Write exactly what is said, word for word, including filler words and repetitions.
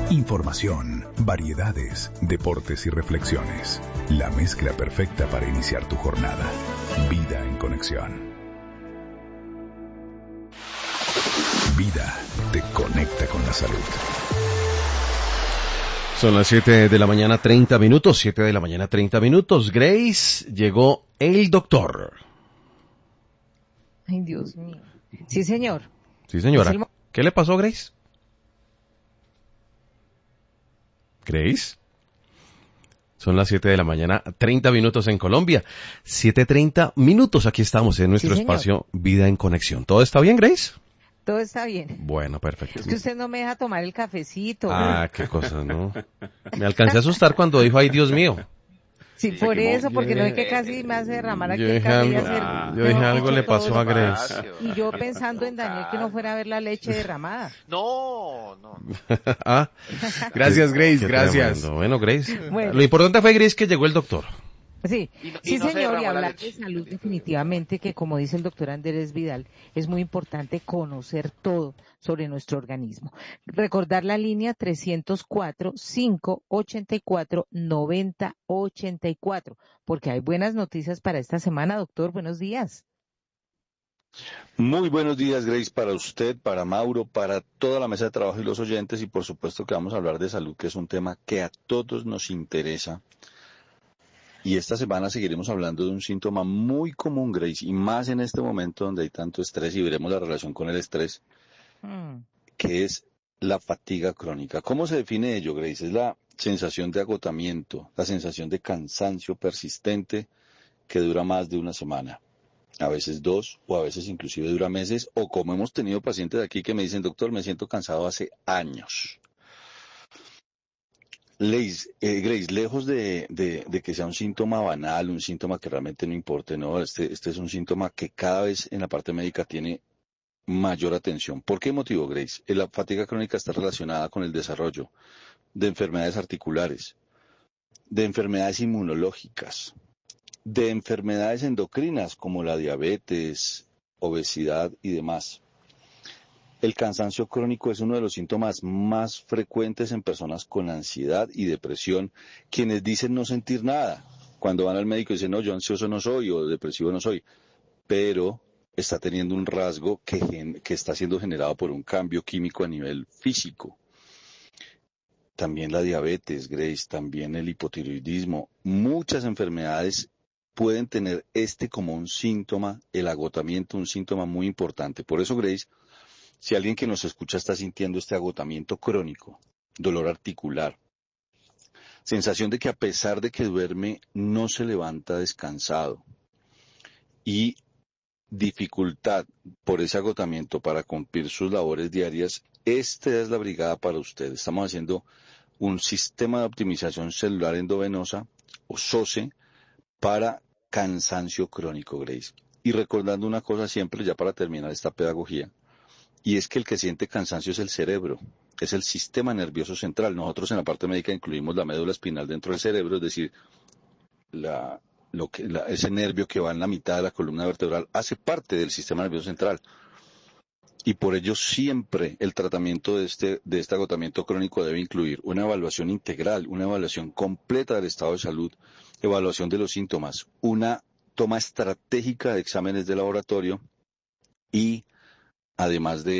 Información, variedades, deportes y reflexiones. La mezcla perfecta para iniciar tu jornada. Vida en conexión. Vida te conecta con la salud. Son las siete de la mañana, treinta minutos. siete de la mañana, treinta minutos. Grace, llegó el doctor. Ay, Dios mío. Sí, señor. Sí, señora. El... ¿Qué le pasó, Grace? Grace. Son las siete de la mañana, treinta minutos en Colombia. siete treinta minutos. Aquí estamos en nuestro sí, espacio Vida en Conexión. ¿Todo está bien, Grace? Todo está bien. Bueno, perfecto. Es que usted no me deja tomar el cafecito. Ah, qué cosa, ¿no? Me alcancé a asustar cuando dijo, ay, Dios mío. Sí, por eso, porque no es que casi me hace derramar aquí Yo el dije café y algo, hacer... ah, yo dije algo le pasó a Grace. Y yo pensando en Daniel que no fuera a ver la leche derramada. No, no. Ah, gracias, Grace, qué gracias. Tremendo. Bueno, Grace. Bueno. Lo importante fue, Grace, que llegó el doctor. Sí, Y no- y sí no se señor, y derramó la hablar leche. de salud definitivamente que como dice el doctor Andrés Vidal, es muy importante conocer todo sobre nuestro organismo. Recordar la línea trescientos cuatro, cinco ochenta y cuatro, noventa ochenta y cuatro, porque hay buenas noticias para esta semana, doctor, buenos días. Muy buenos días, Grace, para usted, para Mauro, para toda la mesa de trabajo y los oyentes, y por supuesto que vamos a hablar de salud, que es un tema que a todos nos interesa. Y esta semana seguiremos hablando de un síntoma muy común, Grace, y más en este momento donde hay tanto estrés, y veremos la relación con el estrés, Mm. que es la fatiga crónica. ¿Cómo se define ello, Grace? Es la sensación de agotamiento, la sensación de cansancio persistente que dura más de una semana, a veces dos, o a veces inclusive dura meses, o como hemos tenido pacientes aquí que me dicen, doctor, me siento cansado hace años. Grace, eh, Grace, lejos de, de, de que sea un síntoma banal, un síntoma que realmente no importe, no, este, este es un síntoma que cada vez en la parte médica tiene mayor atención. ¿Por qué motivo, Grace? Eh, La fatiga crónica está relacionada con el desarrollo de enfermedades articulares, de enfermedades inmunológicas, de enfermedades endocrinas como la diabetes, obesidad y demás. El cansancio crónico es uno de los síntomas más frecuentes en personas con ansiedad y depresión, quienes dicen no sentir nada. Cuando van al médico dicen, no, yo ansioso no soy o depresivo no soy, pero está teniendo un rasgo que, gen- que está siendo generado por un cambio químico a nivel físico. También la diabetes, Grace, también el hipotiroidismo, muchas enfermedades pueden tener este como un síntoma, el agotamiento, un síntoma muy importante. Por eso, Grace, si alguien que nos escucha está sintiendo este agotamiento crónico, dolor articular, sensación de que a pesar de que duerme, no se levanta descansado y dificultad por ese agotamiento para cumplir sus labores diarias, esta es la brigada para usted. Estamos haciendo un sistema de optimización celular endovenosa, o SOCE, para cansancio crónico, Grace. Y recordando una cosa siempre, ya para terminar esta pedagogía, y es que el que siente cansancio es el cerebro, es el sistema nervioso central. Nosotros en la parte médica incluimos la médula espinal dentro del cerebro, es decir, la, lo que, la, ese nervio que va en la mitad de la columna vertebral hace parte del sistema nervioso central. Y por ello siempre el tratamiento de este, de este agotamiento crónico debe incluir una evaluación integral, una evaluación completa del estado de salud, evaluación de los síntomas, una toma estratégica de exámenes de laboratorio y además de